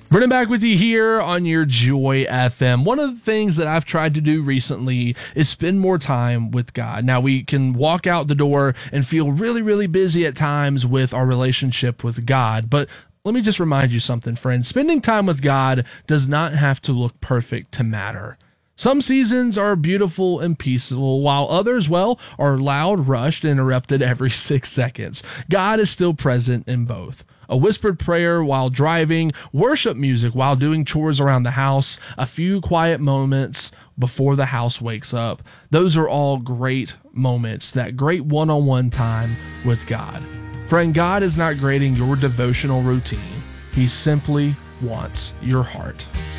Brennan back with you here on your Joy FM. One of the things that I've tried to do recently is spend more time with God. Now, we can walk out the door and feel really, really busy at times with our relationship with God, but let me just remind you something, friends. Spending time with God does not have to look perfect to matter. Some seasons are beautiful and peaceful, while others, well, are loud, rushed, and interrupted every 6 seconds. God is still present in both. A whispered prayer while driving, worship music while doing chores around the house, a few quiet moments before the house wakes up. Those are all great moments, that great one-on-one time with God. Friend, God is not grading your devotional routine. He simply wants your heart.